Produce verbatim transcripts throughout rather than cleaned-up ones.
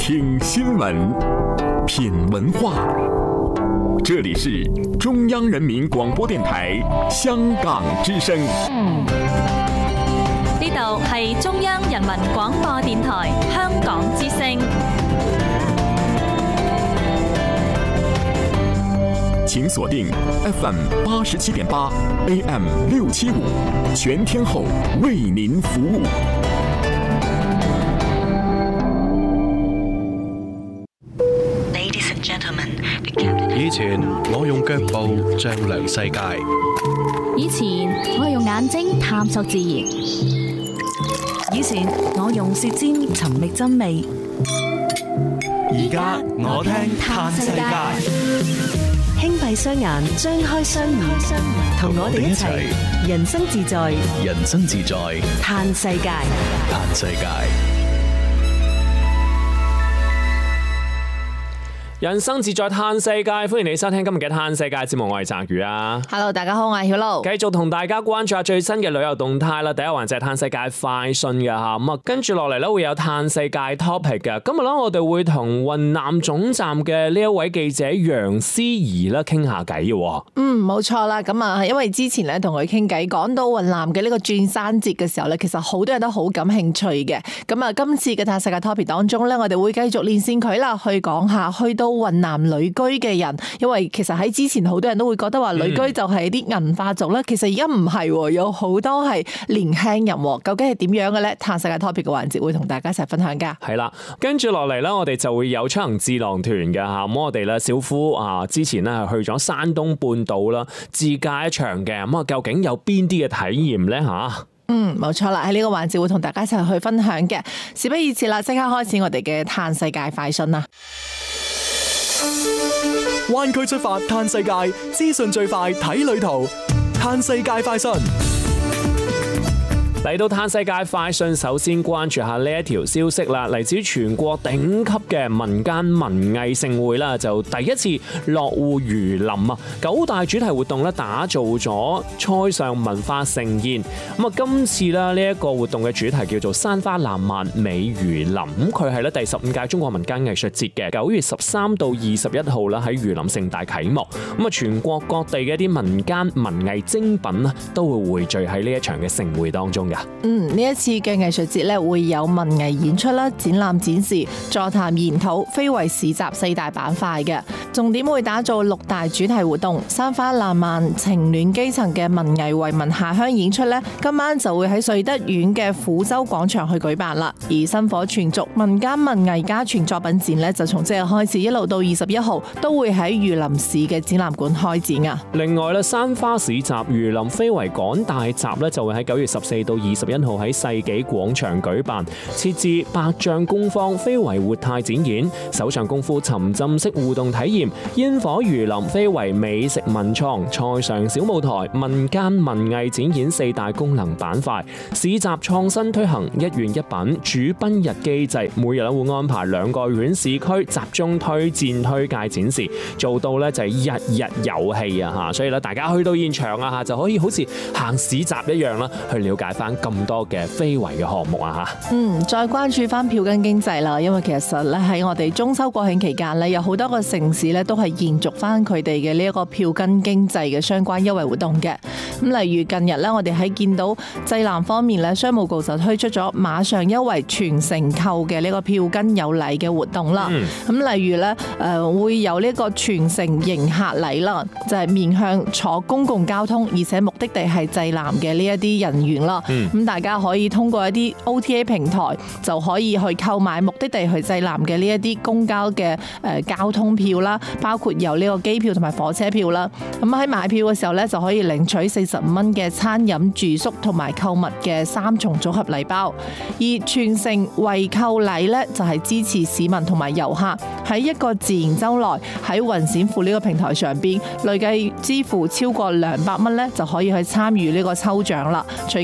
聽新聞，品文化。這裡是中央人民廣播電台香港之聲。 呢度係中央人民廣播電台香港之聲。 請鎖定 F M 八十七點八 A M 六七五，全天候為您服務。 以前我用腳步丈量世界， 以前我用眼睛探索自然， 以前我用舌尖尋覓真味， 而家我聽嘆世界。 輕閉雙眼，張開雙耳，同我哋一齊人生自在， 人生自在嘆世界， 嘆世界。 人生自在嘆世界，歡迎你收聽今日嘅嘆世界節目，我係澤宇啊。 Hello， 大家好，我係曉露。 繼續同大家關注下最新嘅旅遊動態啦。第一環就係嘆世界快訊嘅吓，咁啊跟住落嚟咧會有嘆世界 topic 嘅。今日咧我哋會同雲南總站嘅呢一位記者楊思怡咧傾下偈嘅。 嗯，冇錯啦。咁啊，因為之前咧同佢傾偈，講到雲南嘅呢個轉山節嘅時候咧，其實好多人都好感興趣嘅。咁啊，今次嘅嘆世界 topic 當中咧，我哋會繼續連線佢啦，去講下去到雲南旅居嘅人，因為其實喺之前好多人都會覺得話旅居就係啲銀髮族啦，嗯、其實而家唔係，有好多係年輕人，究竟係點樣嘅咧？嘆世界 topic 嘅環節會同大家一齊分享噶。 係啦，跟住落嚟咧，我哋就會有出行智囊團嘅吓，咁我哋咧小夫啊，之前咧係去咗山東半島啦，自駕一場嘅，咁啊究竟有邊啲嘅體驗咧吓？ 嗯，冇錯啦，喺呢個環節會同大家一齊去分享嘅。事不宜遲啦，即刻開始我哋嘅嘆世界快訊啦！ 灣區出發嘆世界，資訊最快睇旅途，嘆世界快訊。 嚟到嘆世界快訊，首先關注下呢一條消息啦，嚟自全國頂級嘅民間文藝盛會啦，就第一次落戶榆林啊！九大主題活動咧，打造咗塞上文化盛宴。咁啊，今次啦呢一個活動嘅主題叫做山花爛漫美榆林，咁佢係咧第十五屆中國民間藝術節嘅九月十三到二十一號啦，喺榆林盛大啟幕。咁啊，全國各地嘅一啲民間文藝精品啊，都會匯聚喺呢一場嘅盛會當中。 嗯，呢一次嘅藝術節咧會有文藝演出啦、展覽展示、座談研討、非遺市集四大板塊嘅，重點會打造六大主題活動。山花爛漫、情暖基層嘅文藝為民下鄉演出咧，今晚就會喺瑞德縣嘅撫州廣場去舉辦啦。而薪火傳續民間文藝家傳作品展咧，就從即日開始一路到二十一號，都會喺榆林市嘅展覽館開展啊。 另外咧，山花市集榆林非遺趕大集咧，就會喺九月十四到二十一號喺世紀廣場舉辦，設置百丈工坊非遺活態展演、手上功夫沉浸式互動體驗、煙火榆林非遺美食文創、塞上小舞台、民間文藝展演四大功能板塊。市集創新推行一縣一品主賓日機制，每日咧會安排兩個縣市區集中推薦推介展示，做到咧就係日日有戲啊吓！所以咧大家去到現場啊吓，就可以好似行市集一樣啦，去了解翻咁多嘅非遺嘅項目啊吓， 嗯，再關注翻票根經濟啦，因為其實咧喺我哋中秋國慶期間咧，有好多個城市咧都係延續翻佢哋嘅呢一個票根經濟嘅相關優惠活動嘅。咁例如近日咧，我哋喺見到濟南方面咧，商務局就推出咗馬上優惠全城購嘅呢個票根有禮嘅活動啦。咁、嗯、例如咧，誒會有呢個全城迎客禮啦，就係、是、面向坐公共交通，而且目的地係濟南嘅呢一啲人員啦。咁、嗯、大家可以通過一啲 O T A 平台就可以去購買目的地去濟南嘅呢一啲公交嘅誒交通票啦，包括有呢個機票同埋火車票啦。咁喺買票嘅時候咧，就可以領取四十五蚊嘅餐飲住宿同埋購物嘅三重組合禮包。而全城惠購禮咧，就係支持市民同埋遊客喺一個自然週內喺雲閃付呢個平台上邊累計支付超過兩百蚊咧，就可以去參與呢個抽獎啦。隨機可以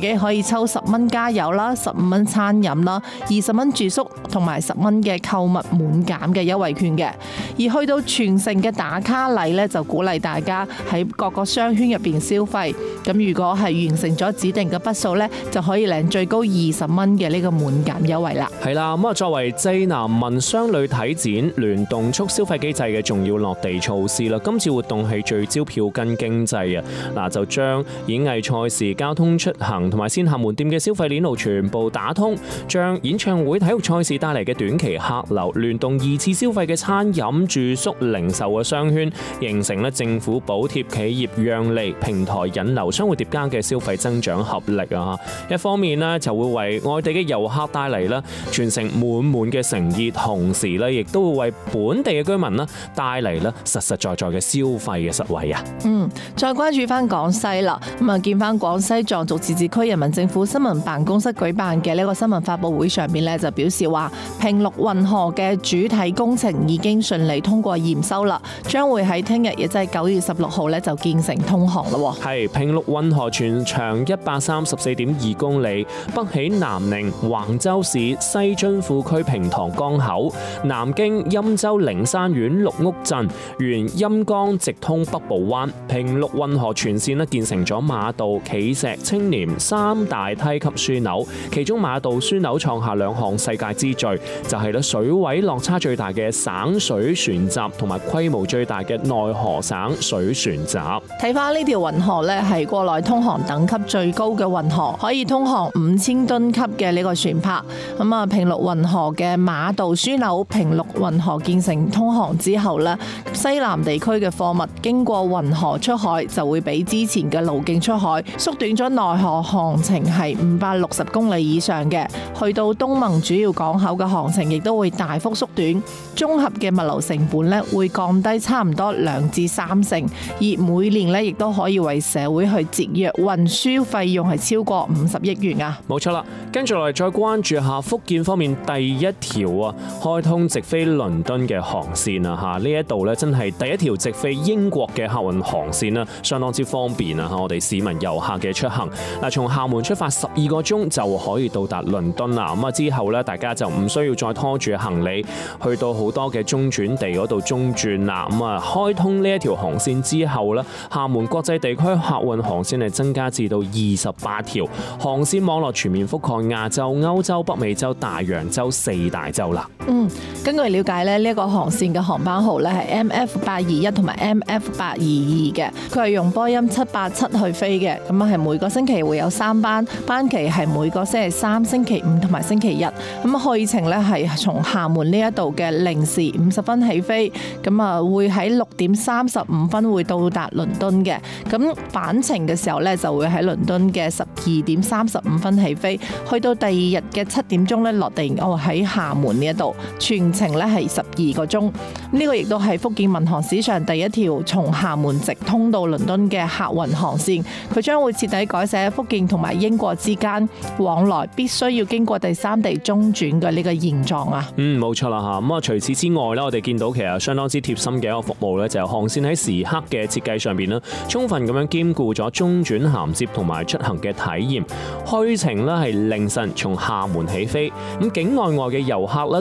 抽十蚊加油啦、十五蚊餐飲啦、二十蚊住宿同埋十蚊嘅購物滿減嘅優惠券嘅。而去到全城嘅打卡禮咧，就鼓勵大家喺各個商圈入邊消費。咁如果係完成咗指定嘅筆數咧，就可以領最高二十蚊嘅呢個滿減優惠啦。 係啦，咁啊作為濟南民商旅體展聯動促消費機制嘅重要落地措施啦，今次活動係聚焦票根經濟啊，嗱就將演藝賽事、交通出行同埋線下門店嘅消費鏈路全部打通，將演唱會、體育賽事帶嚟嘅短期客流聯動二次消費嘅餐飲、住宿、零售嘅商圈，形成咧政府補貼、企業讓利、平台引流、相互疊加嘅消費增長合力啊！一方面咧就會為外地嘅遊客帶嚟咧全城滿滿嘅誠意，同時咧亦都會為本地嘅居民咧帶嚟咧實實在在嘅消費嘅實惠啊！ 嗯，再關注翻廣西啦，咁啊見翻廣西藏族自治區人民政府新聞辦公室舉辦嘅呢個新聞發佈會上邊咧就表示話，平陸運河嘅主體工程已經順利通過驗收啦，將會喺聽日亦即係九月十六號咧就建成通航啦。 係平陸運河全長一百三十四點二公里，北起南寧橫州市西津庫區平塘江口，南經欽州靈山縣綠屋鎮，沿欽江直通北部灣。平陸運河全線咧建成咗馬道、企石、青年三大梯級樞紐，其中馬道樞紐創下兩項世界之最，就係咧水位落差最大嘅省水船閘同埋規模最大嘅內河省水船閘。睇翻呢條運河咧，係國內通航等級最高嘅運河，可以通航五千噸級嘅呢個船舶。咁啊，平陸運河嘅馬道樞紐平陸運河建成通航之後咧，西南地區嘅貨物經過運河出海就會比之前嘅路徑出海縮短咗內河航程係五百六十公里以上嘅，去到東盟主要港口嘅航程亦都會大幅縮短，綜合嘅物流成本咧會降低差唔多兩至三成，而每年咧亦都可以為社會去節約運輸費用係超過五十億元啊！冇錯啦，跟住落嚟再關注下福建方面第一條啊開通直飛倫敦嘅航線啊嚇，呢一度咧真係第一條直飛英國嘅客運航線啦，相當之方便啊嚇，我哋市民遊客嘅出行嗱，從廈門出發十二個鐘就可以到達倫敦啦，咁啊之後咧大家就唔需要再拖住行李去到好多嘅中轉地嗰度中轉啦，咁啊開通呢一條航線之後咧，廈門國際地區客運航線係增加至到二十八條，航線網絡全面覆蓋亞洲、歐洲、北美洲、大洋洲四大洲啦。嗯，根據了解咧，呢一個航線嘅航班號咧係 M F 八二一同埋 M F 八二二嘅，佢係用波音七八七去飛嘅，咁啊係每個星期會有三班，班期係每個星期三、星期五同埋星期日，咁去程咧係從廈門呢一度嘅零時五十分起飛，咁啊會喺六點三十五分會到達倫敦嘅，咁返程嘅時候咧就會喺倫敦嘅十二點三十五分起飛，去到第二日嘅七點鐘咧落地哦喺廈門呢一度，全程咧係十二個鐘，呢個亦都係福建民航史上第一條從廈門直通到倫敦嘅客運航線，佢將會徹底改寫福建同埋英國之間往來必須要經過第三地中轉嘅呢個現狀啊。嗯，冇錯啦嚇。咁啊，除此之外咧，我哋見到其實相當之貼心嘅一個服務咧，就係航線喺時刻嘅設計上邊咧，充分咁樣兼顧咗中轉銜接同埋出行嘅體驗。去程咧係凌晨從廈門起飛，咁境內外嘅遊客咧